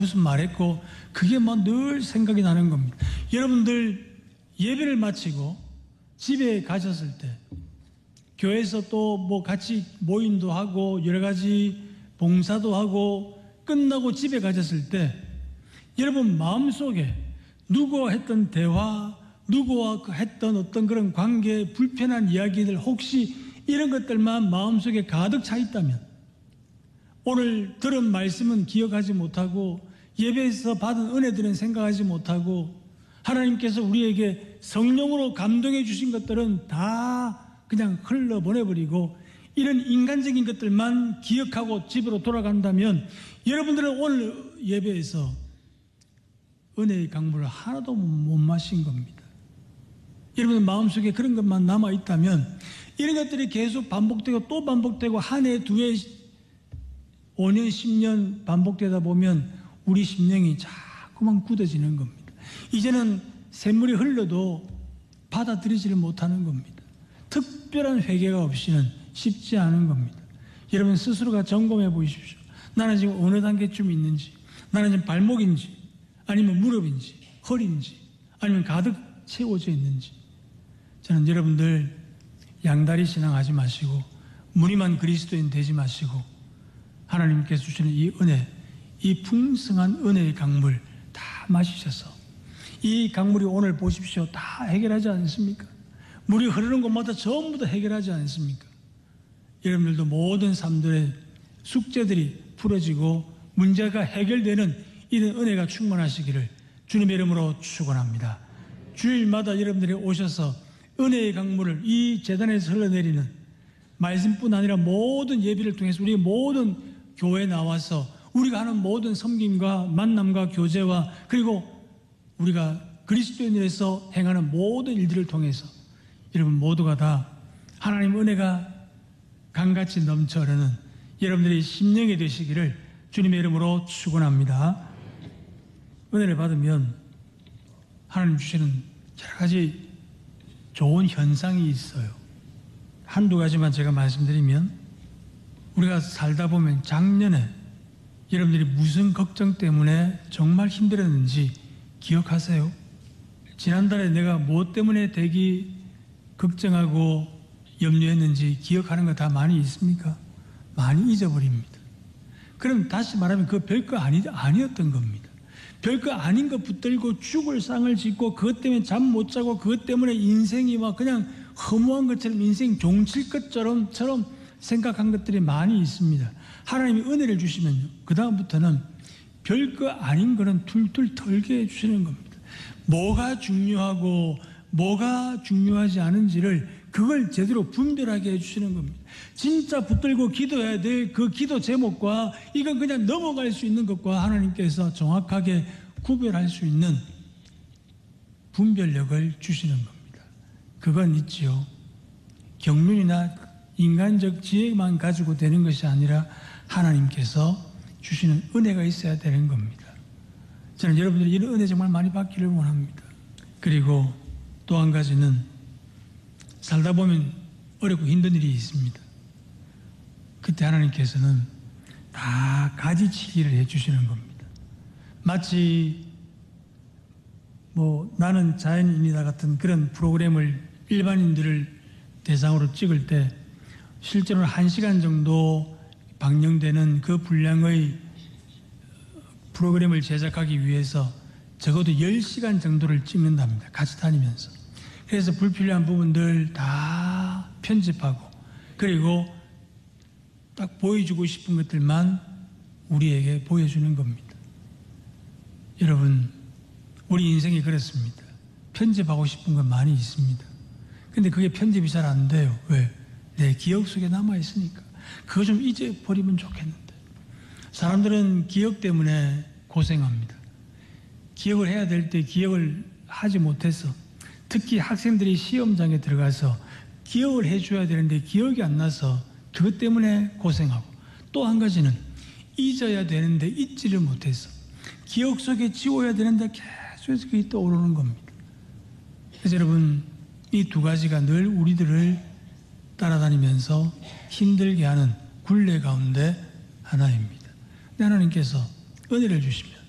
무슨 말했고, 그게 뭐 늘 생각이 나는 겁니다. 여러분들 예배를 마치고 집에 가셨을 때, 교회에서 또 뭐 같이 모임도 하고 여러 가지 봉사도 하고 끝나고 집에 가셨을 때, 여러분 마음속에 누구와 했던 대화, 누구와 했던 어떤 그런 관계, 불편한 이야기들, 혹시 이런 것들만 마음속에 가득 차 있다면, 오늘 들은 말씀은 기억하지 못하고 예배에서 받은 은혜들은 생각하지 못하고, 하나님께서 우리에게 성령으로 감동해 주신 것들은 다 그냥 흘러보내버리고 이런 인간적인 것들만 기억하고 집으로 돌아간다면, 여러분들은 오늘 예배에서 은혜의 강물을 하나도 못 마신 겁니다. 여러분들 마음속에 그런 것만 남아있다면, 이런 것들이 계속 반복되고 또 반복되고 한 해, 두 해, 5년, 10년 반복되다 보면 우리 심령이 자꾸만 굳어지는 겁니다. 이제는 샘물이 흘러도 받아들이지를 못하는 겁니다. 특별한 회개가 없이는 쉽지 않은 겁니다. 여러분 스스로가 점검해 보십시오. 나는 지금 어느 단계쯤 있는지, 나는 지금 발목인지 아니면 무릎인지 허리인지 아니면 가득 채워져 있는지. 저는 여러분들 양다리 신앙하지 마시고 무늬만 그리스도인 되지 마시고, 하나님께서 주시는 이 은혜, 이 풍성한 은혜의 강물 다 마시셔서, 이 강물이 오늘 보십시오, 다 해결하지 않습니까? 물이 흐르는 곳마다 전부 다 해결하지 않습니까? 여러분들도 모든 삶들의 숙제들이 풀어지고 문제가 해결되는 이런 은혜가 충만하시기를 주님의 이름으로 축원합니다. 주일마다 여러분들이 오셔서 은혜의 강물을 이 제단에서 흘러내리는 말씀뿐 아니라 모든 예배를 통해서 우리 모든 교회에 나와서 우리가 하는 모든 섬김과 만남과 교제와, 그리고 우리가 그리스도인으로서 행하는 모든 일들을 통해서 여러분 모두가 다 하나님 은혜가 강같이 넘쳐 흐르는 여러분들의 심령이 되시기를 주님의 이름으로 축원합니다. 은혜를 받으면 하나님 주시는 여러 가지 좋은 현상이 있어요. 한두 가지만 제가 말씀드리면, 우리가 살다 보면 작년에 여러분들이 무슨 걱정 때문에 정말 힘들었는지 기억하세요? 지난달에 내가 무엇 때문에 되게 걱정하고 염려했는지 기억하는 거 다 많이 있습니까? 많이 잊어버립니다. 그럼 다시 말하면 그 별거 아니었던 겁니다. 별거 아닌 거 붙들고 죽을 상을 짓고 그것 때문에 잠 못 자고 그것 때문에 인생이 막 그냥 허무한 것처럼, 인생 종칠 것처럼 생각한 것들이 많이 있습니다. 하나님이 은혜를 주시면요, 그 다음부터는 별거 아닌 거는 툴툴 털게 해주시는 겁니다. 뭐가 중요하고 뭐가 중요하지 않은지를 그걸 제대로 분별하게 해주시는 겁니다. 진짜 붙들고 기도해야 될 그 기도 제목과 이건 그냥 넘어갈 수 있는 것과 하나님께서 정확하게 구별할 수 있는 분별력을 주시는 겁니다. 그건 있지요. 경륜이나 인간적 지혜만 가지고 되는 것이 아니라 하나님께서 주시는 은혜가 있어야 되는 겁니다. 저는 여러분들이 이런 은혜 정말 많이 받기를 원합니다. 그리고 또 한 가지는, 살다 보면 어렵고 힘든 일이 있습니다. 그때 하나님께서는 다 가지치기를 해주시는 겁니다. 마치 뭐 나는 자연인이다 같은 그런 프로그램을 일반인들을 대상으로 찍을 때 실제로는 1시간 정도 방영되는 그 분량의 프로그램을 제작하기 위해서 적어도 10시간 정도를 찍는답니다. 같이 다니면서. 그래서 불필요한 부분들 다 편집하고, 그리고 딱 보여주고 싶은 것들만 우리에게 보여주는 겁니다. 여러분, 우리 인생이 그렇습니다. 편집하고 싶은 건 많이 있습니다. 근데 그게 편집이 잘 안 돼요. 왜? 내 기억 속에 남아있으니까. 그거 좀 잊어버리면 좋겠는데. 사람들은 기억 때문에 고생합니다. 기억을 해야 될 때 기억을 하지 못해서, 특히 학생들이 시험장에 들어가서 기억을 해줘야 되는데 기억이 안 나서 그것 때문에 고생하고, 또 한 가지는 잊어야 되는데 잊지를 못해서 기억 속에 지워야 되는데 계속해서 그게 떠오르는 겁니다. 그래서 여러분, 이 두 가지가 늘 우리들을 따라다니면서 힘들게 하는 굴레 가운데 하나입니다. 하나님께서 은혜를 주시면